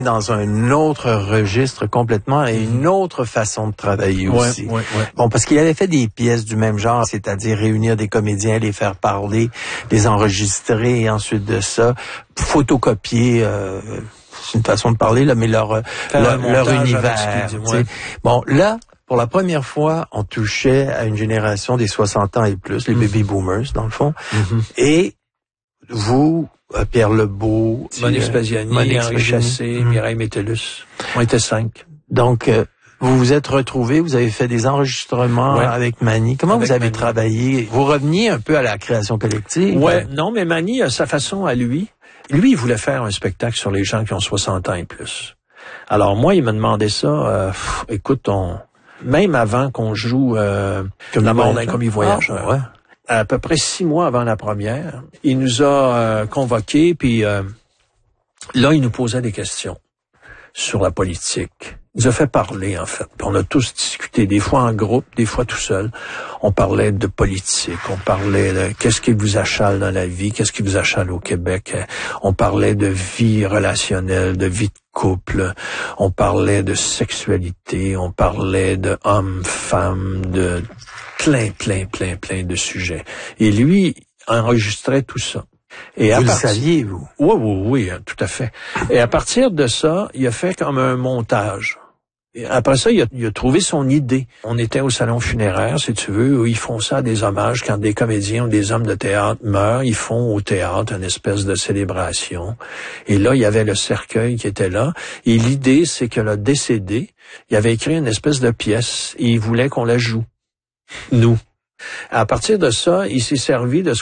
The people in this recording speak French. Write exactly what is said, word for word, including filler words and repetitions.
dans un autre registre complètement et une autre façon de travailler ouais, aussi. Ouais, ouais. Bon, parce qu'il avait fait des pièces du même genre, c'est-à-dire réunir des comédiens, les faire parler, les enregistrer et ensuite de ça, photocopier, euh, c'est une façon de parler, là, mais leur, leur, leur univers. Dit, ouais. Bon, là, pour la première fois, on touchait à une génération des soixante ans et plus, les mm-hmm. baby boomers, dans le fond. Mm-hmm. Et vous, Pierre Lebeau, Monique Spaziani, Monique Henri Chassé, mmh. Mireille Métellus. On était cinq. Donc, euh, vous vous êtes retrouvés, vous avez fait des enregistrements ouais. avec Mani. Comment avec vous avez Mani. Travaillé? Vous reveniez un peu à la création collective? Ouais, non, mais Mani a sa façon à lui. Lui, il voulait faire un spectacle sur les gens qui ont soixante ans et plus. Alors moi, il m'a demandé ça. Euh, pff, écoute, on, même avant qu'on joue euh, comme La mort d'un commis voyageur. Ah, ouais. À peu près six mois avant la première, il nous a euh, convoqués, puis euh, là, il nous posait des questions sur la politique. Il nous a fait parler, en fait. Puis on a tous discuté, des fois en groupe, des fois tout seul. On parlait de politique, on parlait de qu'est-ce qui vous achale dans la vie, qu'est-ce qui vous achale au Québec. On parlait de vie relationnelle, de vie de couple. On parlait de sexualité, on parlait de hommes, femmes, de plein, plein, plein, plein de sujets. Et lui enregistrait tout ça. Et vous à le partir... saviez, vous? Oui, oui, oui, tout à fait. Et à partir de ça, il a fait comme un montage. Et après ça, il a, il a trouvé son idée. On était au salon funéraire, si tu veux, où ils font ça à des hommages. Quand des comédiens ou des hommes de théâtre meurent, ils font au théâtre une espèce de célébration. Et là, il y avait le cercueil qui était là. Et l'idée, c'est que le décédé, il avait écrit une espèce de pièce et il voulait qu'on la joue. Nous. À partir de ça, il s'est servi de ce